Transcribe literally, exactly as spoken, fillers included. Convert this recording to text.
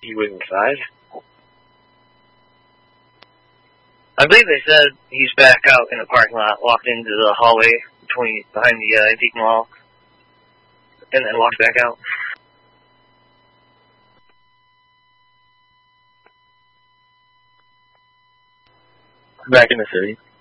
He was inside? I believe they said he's back out in the parking lot, walked into the hallway between behind the uh, antique mall, and then walked back out. Back in the city.